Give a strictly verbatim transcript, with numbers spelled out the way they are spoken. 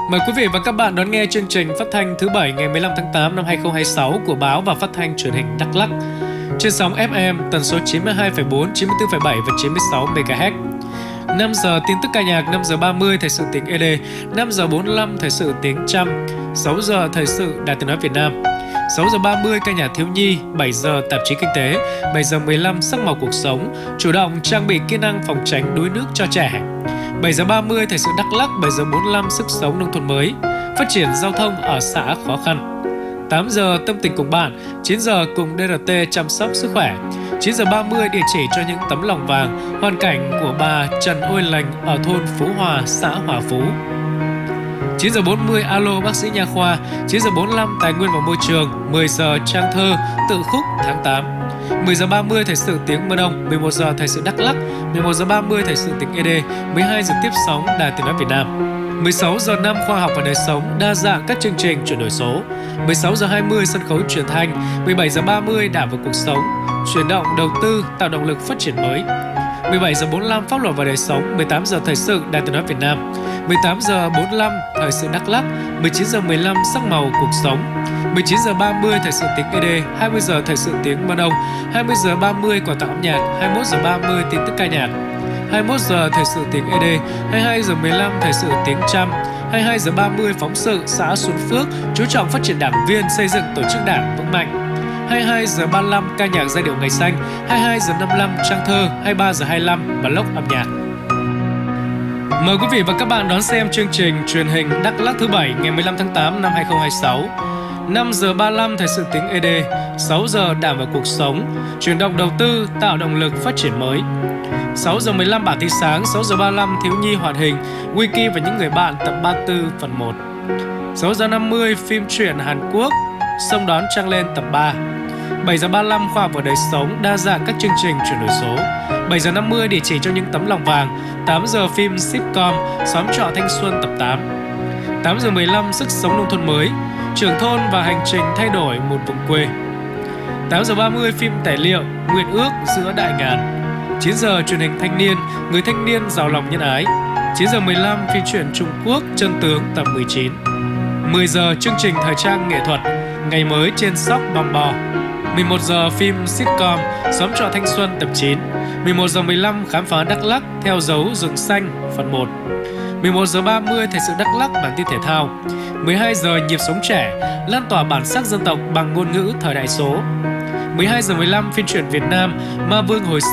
Mời quý vị và các bạn đón nghe chương trình phát thanh thứ bảy ngày mười lăm tháng tám năm hai nghìn không trăm hai mươi sáu của báo và phát thanh truyền hình Đắk Lắk trên sóng ép em tần số chín mươi hai phẩy bốn, chín mươi tư phẩy bảy và chín mươi sáu mê ga héc. năm giờ tin tức ca nhạc, năm giờ ba mươi thời sự tiếng ê đê, năm giờ bốn mươi lăm thời sự tiếng Chăm, sáu giờ thời sự Đài Tiếng nói Việt Nam, sáu giờ ba mươi ca nhạc thiếu nhi, bảy giờ tạp chí kinh tế, bảy giờ mười lăm sắc màu cuộc sống, chủ động trang bị kỹ năng phòng tránh đuối nước cho trẻ. bảy giờ ba mươi thời sự Đắk Lắk, bảy giờ bốn mươi lăm sức sống nông thôn mới, phát triển giao thông ở xã khó khăn. tám giờ tâm tình cùng bạn, chín giờ cùng đê rờ tê chăm sóc sức khỏe. chín giờ ba mươi địa chỉ cho những tấm lòng vàng, hoàn cảnh của bà Trần Ôi Lành ở thôn Phú Hòa, xã Hòa Phú. chín giờ bốn mươi alo bác sĩ nha khoa, chín giờ bốn mươi lăm tài nguyên và môi trường, mười giờ trang thơ tự khúc tháng tám. mười giờ ba mươi thời sự tiếng Mơ Đông, mười một giờ thời sự Đắk Lắk, mười một giờ ba mươi thời sự tiếng ê đê, mười hai giờ tiếp sóng Đài Tiếng nói Việt Nam. mười sáu giờ năm khoa học và đời sống, đa dạng các chương trình chuyển đổi số. mười sáu giờ hai mươi sân khấu truyền thanh, mười bảy giờ ba mươi đảng và cuộc sống, chuyển động đầu tư tạo động lực phát triển mới. mười bảy giờ bốn mươi lăm pháp luật và đời sống, mười tám giờ thời sự Đài Tiếng nói Việt Nam, mười tám giờ bốn mươi lăm thời sự Đắk Lắk, mười chín giờ mười lăm sắc màu cuộc sống, mười chín giờ ba mươi thời sự tiếng ê đê, hai mươi giờ thời sự tiếng Mơ Đông, hai mươi giờ ba mươi quà tặng âm nhạc, hai mươi mốt giờ ba mươi tin tức ca nhạc, hai mươi mốt giờ thời sự tiếng ê đê, hai mươi hai giờ mười lăm thời sự tiếng Chăm, hai mươi hai giờ ba mươi phóng sự xã Xuân Phước chú trọng phát triển đảng viên, xây dựng tổ chức đảng vững mạnh. hai mươi hai giờ ba mươi lăm ca nhạc giai điệu ngày xanh, hai mươi hai giờ năm mươi lăm trang thơ, hai mươi ba giờ hai mươi lăm vlog âm nhạc. Mời quý vị và các bạn đón xem chương trình truyền hình Đắk Lắk thứ bảy ngày mười lăm tháng tám năm hai nghìn không trăm hai mươi sáu. năm giờ ba mươi lăm thời sự tiếng ê đê, sáu giờ đảng và cuộc sống, chuyển động đầu tư tạo động lực phát triển mới. sáu giờ mười lăm bản tin sáng, sáu giờ ba mươi lăm thiếu nhi hoạt hình, Wiki và những người bạn tập ba mươi tư phần một. sáu giờ năm mươi phim truyện Hàn Quốc, Sông đón trăng lên tập ba. bảy giờ ba mươi lăm khoa học và đời sống, đa dạng các chương trình chuyển đổi số. bảy giờ năm mươi địa chỉ cho những tấm lòng vàng, tám giờ phim sitcom Xóm trọ thanh xuân tập tám. tám giờ mười lăm sức sống nông thôn mới, trưởng thôn và hành trình thay đổi một vùng quê. tám giờ ba mươi phim tài liệu Nguyện ước giữa đại ngàn. chín giờ truyền hình thanh niên, người thanh niên giàu lòng nhân ái. chín giờ mười lăm phim truyện Trung Quốc Chân tướng tập mười chín. mười giờ chương trình thời trang nghệ thuật Ngày mới trên Sóc Băm Bò. mười một giờ phim sitcom Xóm trọ thanh xuân tập chín. mười một giờ mười lăm khám phá Đắk Lắk theo dấu rừng xanh phần một. mười một giờ ba mươi thời sự Đắk Lắk bản tin thể thao. mười hai giờ nhịp sống trẻ, lan tỏa bản sắc dân tộc bằng ngôn ngữ thời đại số. mười hai giờ mười lăm phim truyện Việt Nam Ma Vương hồi